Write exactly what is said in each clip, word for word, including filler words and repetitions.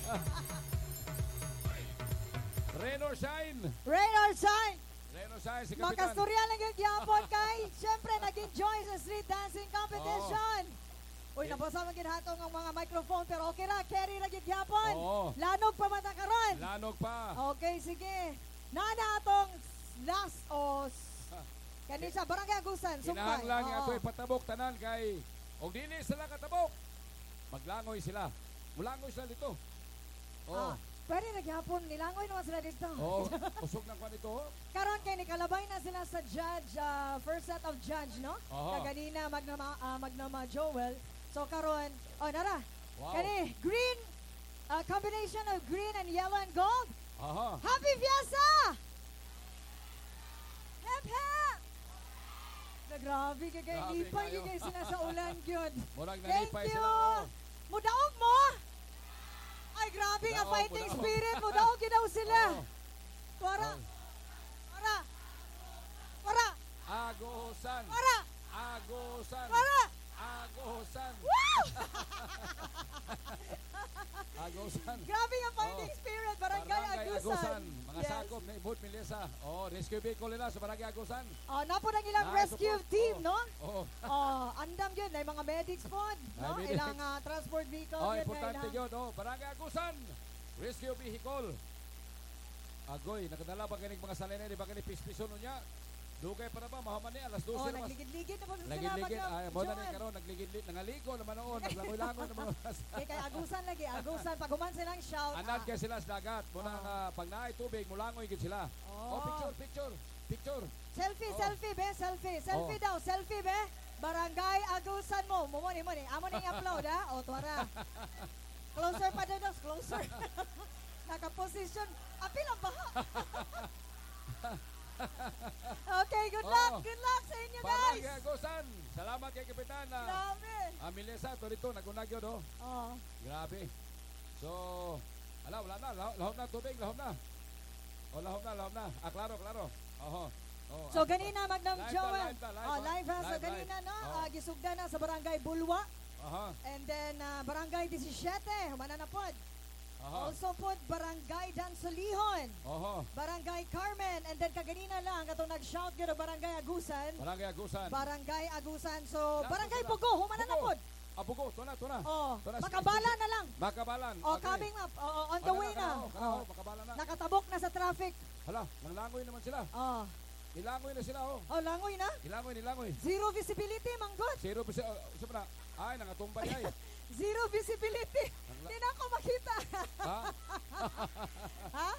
Rain or shine? Rain or shine? Rain or shine si Kapitan. Makasturya lang yung gyapon kay. Siyempre, nag-enjoy sa street dancing competition. Uy, Eh. nabasa mo ginhatong ang mga microphone, pero okay ra, carry ra gyud gyapon. Oo. Lanog pa mata karon. Lanog pa. Okay, sige. Nana atong last os. Kani sa Barangay Agusan, Sumpay. Kinahanglan nga Oo. ito'y patabok tanan kay og dili sila katabok. Maglangoy sila. Mulangoy sila dito. Oh. Ah, pwede nagyapon, nilangoy naman sila dito. Oh, usog ng kwan ito. oh. Karon kay nikalabay na sila sa judge, ah, first set of judge, no? Aha. Kaganina Magnama, ah, Magnama Joel. So karon, oh nara. Wow. Kani green, ah, combination of green and yellow and gold. Aha. Happy Fiesta! Hep hep! Na grabe ka kay Grabe lipay kayo. kay sila sa ulan gyud. Murag Thank nanipay you. sila. oh. Mudaog mo. Ay grabe nga Mudaog, fighting mudaog. spirit, mudaog gyud daw sila. Oh. Para. Oh. Para. Para. Agosan. Para. Agosan. Para. Agosan. Woo! Agosan. Grabe nga fighting Oh. spirit, Barangay, Agusan. Mga Yes. sakop ni Ibut Melissa. Oh, rescue vehicle nila sa Barangay Agusan. Oh, napo ang ilang Nice rescue support. team, Oh. no? Oh. Oh, andam yun, may mga medics po, no? medics. Ilang ah, transport vehicle Oh, yun, importante kailang- yun. Oh, Barangay Agusan. Rescue vehicle. Agoy, nakadala ba kinig mga salene, di ba kinig pispiso nun niya? Dugay pa na ba? Mahaman niya, alas Oh, dose na mas. nagligid-ligid na po sila. Lagid-ligid. Magnam Ay, mo na ni Joel. karon nagligid nangaligo naman noon, naglangoy-langoy naman noon. Kay kay Agusan lagi, Agusan. Pag human silang shout. Anad ah, kay sila sa dagat. Muna Oh. nga pag naay tubig, mulangoy gid sila. Oh. Oh, picture, picture. Picture. Selfie, Oh. selfie, be, selfie. Selfie Oh. daw, selfie, be. Barangay Agusan mo. Mumuni, muni. Amo na yung upload, ha? O, tuwara. Closer pa doon, closer. Naka-position. Apil ang baha. Okay, good luck. Oh. Good luck sa inyo, Barangay guys. Agusan. Salamat kay Kapitan na. Grabe. Ah, Melissa, to dito, nagunag yun, oh. Oh. Grabe. So, ala, wala na. Lahom, lahom na tubig, lahom na. O, lahom na, lahom na. Ah, klaro, klaro. Oho. Oh, So, ah, ganina, Magnam Live ba, Joel. live ba, live Oh, ba? live ha. So, Live, ganina, live. no? Oh. ah, gisugda na sa Barangay Bulwa. Aha. And then, ah, Barangay seventeen. Humana na pod. Aha. Also pod, Barangay Dansolihon. Oho. Barangay Carmen. And then, kaganina lang, katong nag-shout yun Barangay Agusan. Barangay Agusan. Barangay Agusan. So, Dapat Barangay sila. Pugo. Humana na Pugo. pod. Ah, bugo. Ito na, ito na. Oh, Ito na, makabala na lang. Makabalan. Oh, Okay. coming up. Oh, on the Ano way na. kanaho, kanaho, Oh, makabalan na. nakatabok na sa traffic. Hala, nanglangoy naman sila. Oh, Nilangoy na sila, oh. oh langoy na. Nilangoy, nilangoy. Zero visibility, manggot. Zero percent. Uh, siya na. Ay, nangatumba niya eh. Zero visibility. Nangla- Hindi na ako makita. Ha? ha?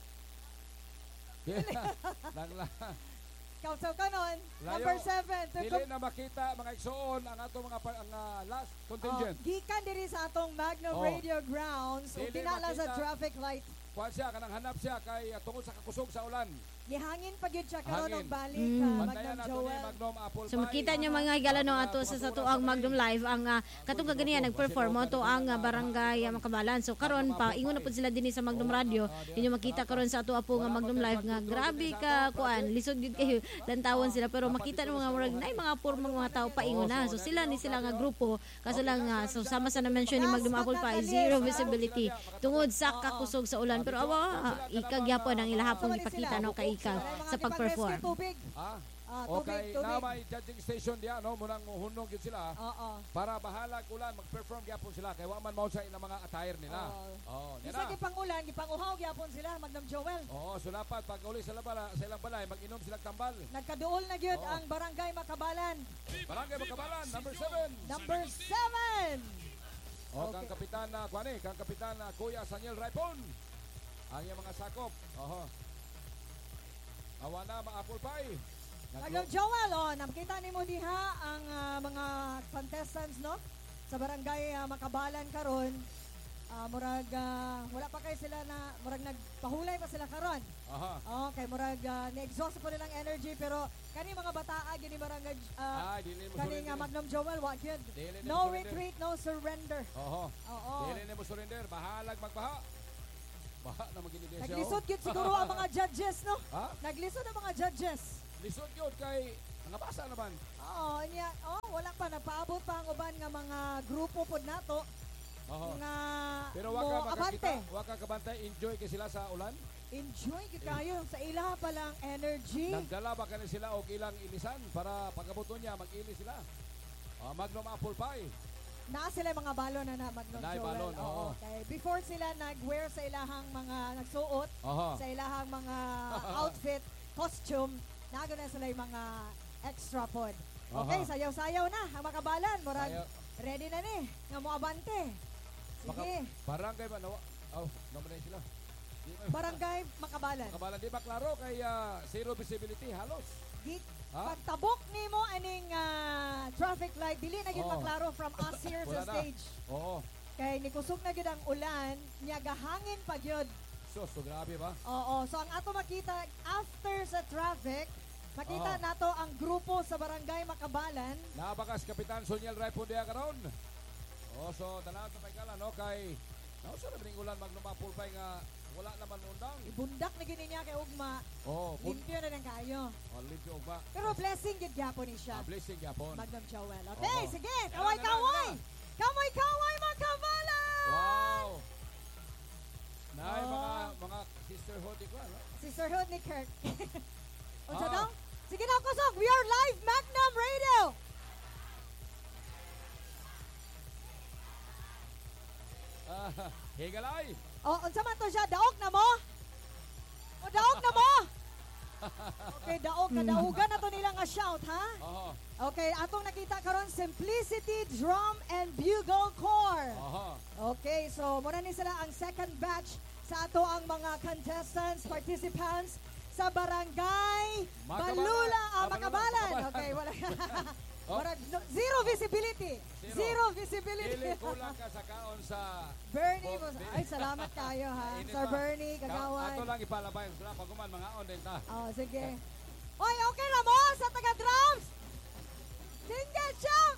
Nangla. Kausaw ka nun. Layo. Number seven. To Dili na makita mga igsoon ang ato mga pa- ang ah, last contingent. Oh, gikan diri sa atong Magnum Oh. Radio Grounds. O Dili dinala sa makita. traffic light. Kuan siya kanang hanap siya kay uh, tungod sa kakusog sa ulan. Gihangin pa gyud siya karon Hangin. og balik Mm. ka Bantayan Magnum nato ni Joel. Magnum Apple So Pie. makita niyo mga higala no ato sa sa tuang Magnum Live ang uh, katong kaganiya nagperform mo to ang uh, barangay uh, Makabalan. So karon pa ingon na pud sila dinhi sa Magnum Radio. Inyo makita karon sa ato apo nga Magnum Live nga grabe ka kuan lisod gid kayo lantawon sila pero makita ng mga murag nay mga purmang mga tao paingon na. So sila ni sila nga grupo kaso lang uh, so sama sa na mention ni Magnum Apple Pie zero visibility tungod sa kakusog sa ulan pero awa uh, ikagyapon ang ilahapon ipakita no kay ika sa pag-perform. Tubig. Ah. Ah, tubig, Okay, tubig. na may judging station diya no munang hunong gyud sila. Oo. Para bahala ulan mag-perform gyapon sila kay wa man mao sa ilang mga attire nila. Oo. Oh, yan Bisa na. gipangulan, gipanguhaw gyapon sila Magnum Joel. Oo, so dapat pag uli sa labala, sa ilang balay, mag-inom silang tambal. Nagkaduol na gyud Oo. ang Barangay Makabalan. Barangay Makabalan, number seven. Number seven. O, kang Okay. kapitan na, kuani, kang kapitan na Kuya Saniel Raipon. Ang iyang mga sakop. Oho. Awa na, ma-apple pie. Magnum Joel, oh, nakita ni mo diha ang ah, mga contestants, no? Sa Barangay ah, Makabalan karon. Ah, murag ah, wala pa kay sila na murag nagpahulay pa sila karon. Aha. Okay, murag uh, na-exhaust po nilang energy pero kani mga bataa gini barangay uh, Ay, dili mo kani nga surrender. Magnum Joel wa gyud. Dili na No mo surrender. retreat, no surrender. Oho. Oo. Dili na mo surrender. Bahalag magbaha. Baha na magini siya. Naglisod gyud siguro ang mga judges, no? Ha? Naglisod ang mga judges. Lisod yun kay nangabasa naman. Oo, niya. Oh, wala pa nagpaabot pa ang uban nga mga grupo pod nato Oho. nga Pero waka Mo, makakita, abante. waka kabantay, enjoy kay sila sa ulan. Enjoy ka kayo sa ilaha pa lang energy. Nagdala ba kani sila og ilang ilisan para pagkabuto niya mag-ili sila. Ah, Magnum apple pie. Naa sila mga balon na na Magnum Naay Joel. balon, oo. Okay. Before sila nag-wear sa ilahang mga nagsuot, Aha. sa ilahang mga outfit, costume, nago na sila yung mga extra pod. Okay, Aha. sayaw-sayaw na ang makabalan. Murag, Sayaw. ready na ni. Nga mo abante. Maka, Sige. barangay ba nawa? Oh, naman sila. Di ba- Barangay makabalan. Makabalan di ba klaro kay ah, zero visibility halos. Di, Ha? pagtabok ni mo aning ah, traffic light, dili na gyud Oo. maklaro from us here Wala sa na. stage. Oo. Kay nikusog na gyud ang ulan, niya gahangin pa gyud. So, so grabe ba? Oo, so ang ato makita after sa traffic, makita Oo. nato ang grupo sa Barangay Makabalan. Nabakas Kapitan Soniel Raipon diya karon. Oh, so tanaw sa paigala no kay no sa ring ulan magnumapul pay nga wala naman undang. Ibundak na gini niya kay ugma. Oh, kun Limpyo na lang kayo. oh, limpyo ba? Pero blessing gyud gyapon ni siya. Ah, blessing yapon. Magnum Joel. Okay, Oo. sige. Yan Kaway na, yan na, kaway. yan Kaway kaway Makabalan. Wow. Nay Oh. mga mga sisterhood ko ano? Sisterhood ni Kirk. O sa Ah. daw? Sige na kusog. We are live Magnum Radio. Ah, higalay. O, unsa man to siya? Daog na mo? O, daog na mo? Okay, daog ka. Daogan na to nila nga shout, ha? Aha. Okay, atong nakita karon Simplicity Drum and Bugle Corps. Aha. Okay, so muna ni sila ang second batch sa ato ang mga contestants, participants sa Barangay Makabalan. Balula, ah, Ah, Makabalan. Makabalan. Okay, wala. Oh. Wala- no- zero visibility. Zero. Zero, visibility. Dili kulang ka sa kaon sa Bernie, Bo- mo- ay salamat kayo ha. Init Sir pa. Bernie, Ka- kagawan. Ato lang ipalabay sila paguman mga on din ta. Oh, sige. Oy, okay na mo sa taga-drums. Single jump.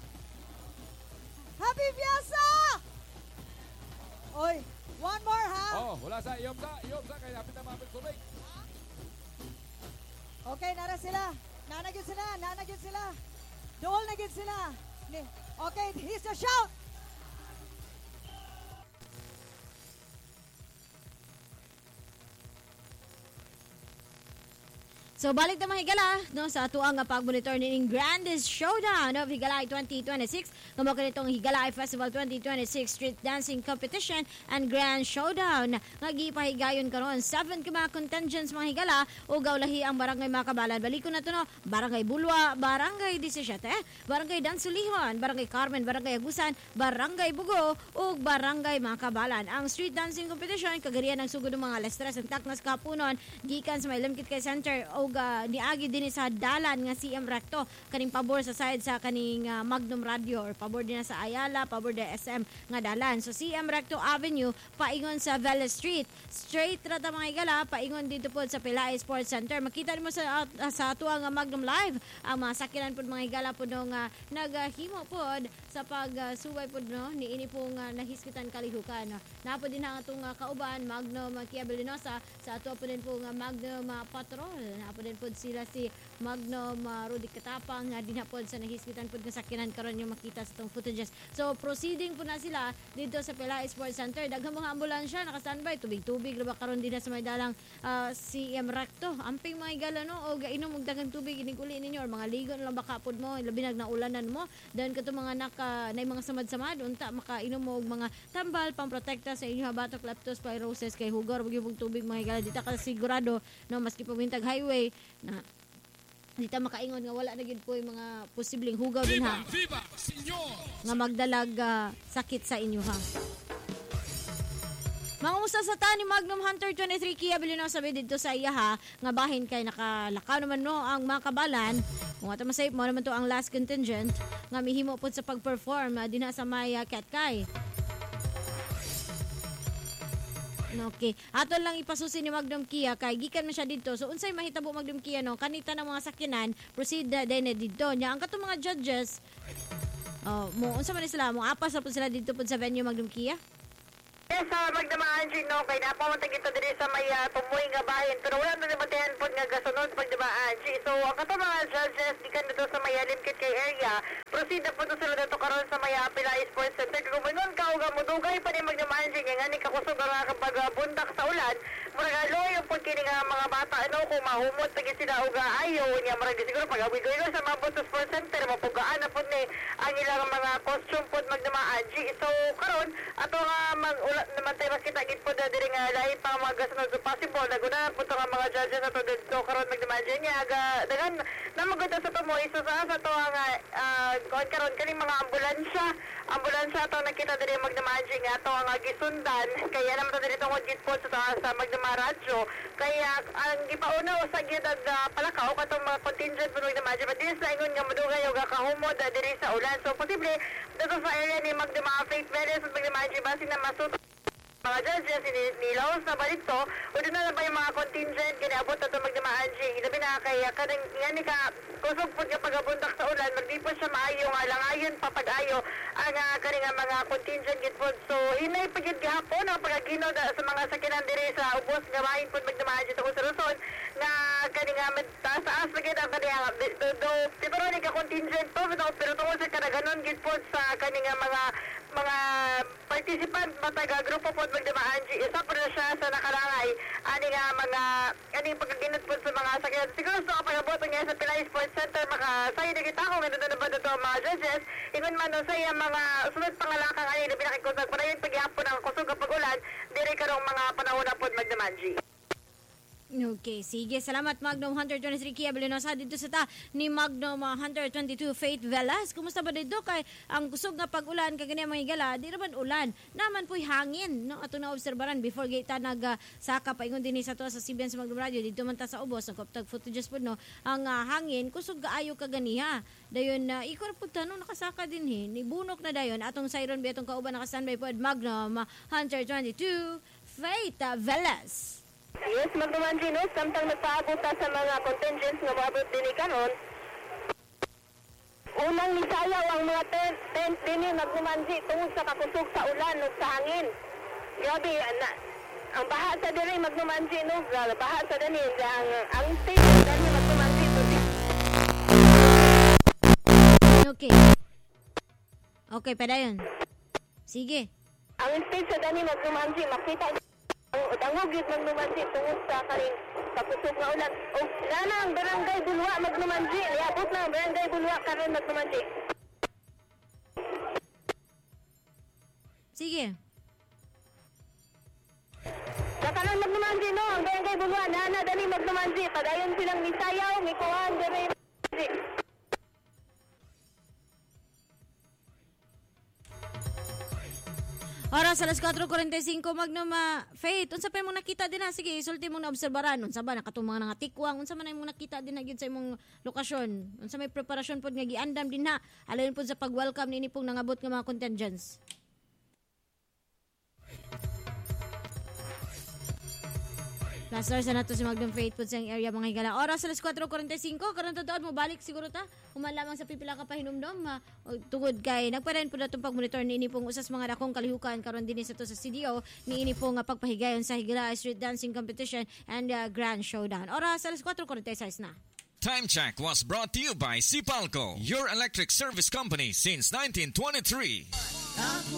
Happy Fiesta! Oy, one more ha. Oh, wala sa iyom sa, iyom sa kay hapit na mapit tubig. Okay, nara sila. Nanagyan sila, nanagyan sila. Dool na gyud sila. Ni- Okay, here's the shout. So balik na mga higala no sa ato ang pag-monitor ning Grandest Showdown of Higalay twenty twenty-six. Kamo kanitong Higalay Festival twenty twenty-six Street Dancing Competition and Grand Showdown. Nga gipahigayon karon seven ka mga contingents mga higala ug gawlahi ang barangay Makabalan. Balikon na to no, Barangay Bulwa, Barangay seventeen, Barangay Dansulihon, Barangay Carmen, Barangay Agusan, Barangay Bugo ug Barangay Makabalan. Ang street dancing competition kagarian ng sugod ng mga alas tres ang taknas kapunon gikan sa may Limkit Kay Center ug uh, niagi dinhi sa dalan nga C M Recto kaning pabor sa side sa kaning uh, Magnum Radio or pabor din sa Ayala, pabor din S M nga dalan. So C M Recto Avenue paingon sa Vela Street. Straight ra ta mga higala paingon dito pod sa Pilay Sports Center. Makita nimo sa uh, sa ato nga Magnum Live ang mga sakyanan pod mga higala pod nga uh, naghimo pod sa pagsubay uh, pod no niini pong uh, nahiskitan kalihukan. No? Napod din ang atong uh, kauban Magnum uh, Kiabelinosa sa ato po din po nga Magnum uh, Patrol. Napod din pod sila si Magnum uh, Rudy Katapang nga dinapod sa nahiskitan pod nga sakyanan karon yung makita sa tong footages. So proceeding po na sila dito sa Pilay Sports Center. Daghang mga ambulansya naka-standby tubig-tubig ra ba karon din sa may dalang uh, C M Recto. Amping mga higala no o gainom og daghang tubig inig uli ninyo or mga ligo na lang baka pod mo labi nag naulanan mo. Then kato mga naka nay mga samad-samad unta makainom mo og mga tambal pamprotekta sa inyo batok leptospirosis kay hugor og yung tubig mga higala dita ka sigurado no maski pamintag highway na dita makaingon nga wala na gid po yung mga posibleng hugaw din ha Viva, senyor! nga magdalag ah, sakit sa inyo ha. Mga musta sa ta ni Magnum Hunter twenty-three Kia Vilinosa dito sa iya ha nga bahin kay nakalakaw naman no ang mga kabalan. Kung ato masayip mo naman to ang last contingent nga mihimo pod sa pag-perform uh, dinha sa Maya Katkay. Okay. Ato lang ipasusi ni Magnum Kia kay gikan man siya dito. So unsay mahitabo Magnum Kia no kanita ng mga sakyanan proceed na din dito. Nya ang katong mga judges oh, mo unsa man sila mo apas ra pud sila dito pud sa venue Magnum Kia. Yes, sa magdamaan siya, no, kaya napamatag ito din sa may uh, tumoy nga bahin, pero wala na naman po nga gasunod pagdamaan siya. So, ang kato mga judges, di ka dito sa may Limkit kay area, proceed na po to sila dito karon sa may uh, Pilay Sports Center. Kung may nun ka, uh, mudugay pa ni magnamanjing nga ni kakusog nga kapag uh, bundak sa ulan murag loyo pud kini nga mga bata ano kung mahumot pag sila og ayaw niya murag siguro pag awigoy sa mga Bunta Sports Center mapugaan na pud ni ang ilang mga costume pud magnamanji. So karon ato nga mag ulat naman tayo makita gid pud diri nga lahi pa mga gasunod so possible naguna pud nga mga judges ato dito karon magnamanji niya aga dagan namagod sa to mo isa sa sa to nga uh, karon kani mga ambulansya ambulansya ato nakita diri magnamanji nga ato nga gisundan kaya naman to diri tungod gid pud sa sa magdamaradyo kaya ang gipauna sa gid uh, palakaw katong mga contingent pud magnamanji but this sa ingon nga madugay og kahumod uh, diri sa ulan so posible dito sa area ni magdama Faith Veles ug magnamanji basin na masuto mga judges ni nilaos na ba dito o doon na ba yung mga contingent giniabot na ito magdamaanji ilabi na kaya kanang nga ni ka kusog po nga pagabundak sa ulan magdipo siya maayo nga lang ayon papag-ayo ang uh, kani nga mga contingent gitpod so hinay pagid gihapon ang pagagino sa mga sakinan diri sa ubos nga mahin po magdamaanji sa Usaruson nga kani nga taas-taas pagid ang kani do, do pero ni ka contingent to pero tungkol sa kanaganon gitpod sa kani nga mga mga participant mataga grupo po magdamaanji isa po na siya sa nakalangay ani nga mga ani pagkaginot po sa mga sakyan siguro sa kapagabot nga sa Pilay Sports Center makasayo na kita kung ganda na ba ito mga judges ingon man no saya mga sunod pangalakang ani na pinakikusag para yung paghihapon ng kusog kapag ulan diri karong mga panahon na po magdamaanji. Okay, sige. Salamat Magnum Hunter twenty-three Kia Belinosa dito sa ta ni Magnum uh, Hunter twenty-two Faith Velas. Kumusta ba dito kay ang kusog nga pag-ulan kagani mga higala, di naman ulan. Naman po'y hangin, no? Ato na obserbaran before kita nag uh, saka paingon din sa to sa C B N sa Magnum Radio dito man ta sa ubos ang kaptag footages po no. Ang uh, hangin kusog kaayo kaganiha. Dayon na uh, ikor pud tanong nakasaka din he. Ni bunok na dayon atong siren bi atong kauban naka-standby po Magnum uh, Hunter twenty-two Faith uh, Velas. Yes, magdumanji no, samtang nagpaabot sa mga contingents nga maabot din karon. Unang nisayaw ang mga tent, tent din magdumanji tungod sa kakusog sa ulan ug sa hangin. Grabe, na, ang baha sa diri magdumanji no, baha sa diri ang ang stage diri magdumanji to. Okay. Okay, padayon. Sige. Ang stage sa diri magdumanji makita Dangog yun magnumanji tungod sa karing kakusog nga ulan. O nana ang barangay Bulwa magnumanji. Liabot na ang barangay Bulwa karon magnumanji. Sige. Sa kanon magnumanji no, ang barangay Bulwa nana dali magnumanji. Padayon silang misayaw, mikuhan diri. Oras alas four forty-five Magnum uh, Faith. Unsa pa imong nakita din ha? Sige, isulti mong naobserbaran. Unsa ba nakatong mga nga tikwang? Unsa man imong nakita din na gyud sa imong lokasyon? Unsa may preparasyon pod nga giandam din ha? Alayon pod sa pag-welcome nini pong nangabot nga mga contingents. Last hours na nato si Magnum Faith po sa area mga higala. Oras alas four forty-five. Karon totoo mo balik siguro ta. Human lamang sa pipila ka pa hinumdom. Uh, tungod kay nagpadayon po natong pagmonitor ni ini pong usas mga dakong kalihukan karon din sa to sa C D O ni ini pong uh, pagpahigayon sa higala street dancing competition and uh, grand showdown. Oras alas four forty-six na. Time check was brought to you by Sipalco, your electric service company since nineteen twenty-three.